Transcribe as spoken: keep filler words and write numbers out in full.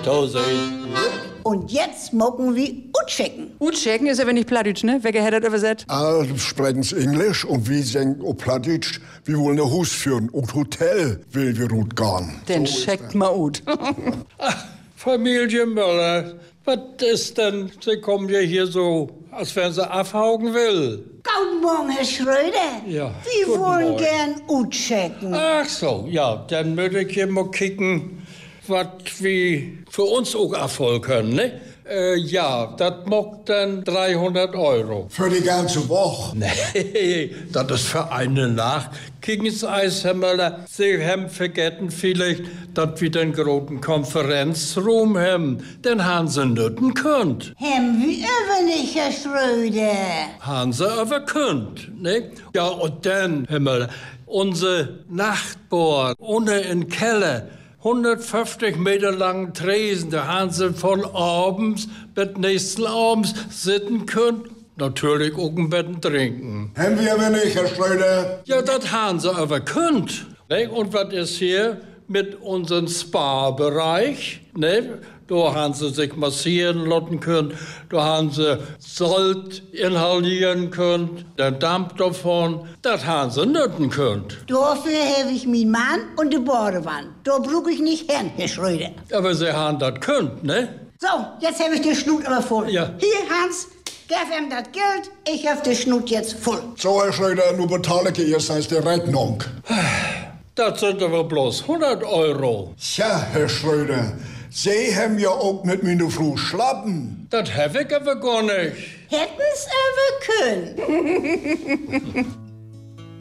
da seid. Und jetzt mocken wir utchecken. Utchecken ist aber nicht Plattdeutsch, ne? Wer hat das übersetzt? Ah, sprechen Englisch und wir sagen auf Plattdeutsch, wir wollen ein Haus führen und Hotel will wir gut gehen. Dann so checkt mal ut. Ach, Familie Möller, was ist denn? Sie kommen ja hier so, als wenn sie abhaugen will. Guten Morgen, Herr Schröder. Ja, Wir guten wollen Morgen. gern utchecken. Ach so, ja, dann würde ich hier mal kicken, was wir für uns auch abholen können, ne? Äh, ja, das macht dann dreihundert Euro. Für die ganze Woche. Nee, das ist für eine Nacht. Kingseis, Herr Möller, Sie haben vergessen vielleicht, dass wir den großen Konferenzraum haben, den haben Sie nütten könnt. Haben wir aber nicht, Herr Schröder. Haben Sie aber könnt, ne? Ja, und dann, Herr Möller, unser Nachtbohr unten im Keller, hundertfünfzig Meter langen Tresen, da haben Sie von abends bis nächsten Abends sitzen können. Natürlich auch ein Bett trinken. Haben wir aber nicht, Herr Schröder. Ja, das haben Sie aber könnt. Ne? Und was ist hier mit unserem Spa-Bereich? Ne? Da haben Sie sich massieren lassen können, da haben Sie Salt inhalieren können, der Dampf davon, das haben Sie nützen können. Dafür habe ich meinen Mann und die Badewanne. Da brauche ich nicht hin, Herr Schröder. Aber Sie haben das könnt, ne? So, jetzt habe ich den Schnut aber voll. Ja. Hier, Hans, gib ihm das Geld. Ich habe den Schnut jetzt voll. So, Herr Schröder, nun bezahle ich erst als die Rechnung. Das sind aber bloß hundert Euro. Tja, Herr Schröder, Sie haben ja auch mit meiner Frau schlappen. Das habe ich aber gar nicht. Hätten's aber können.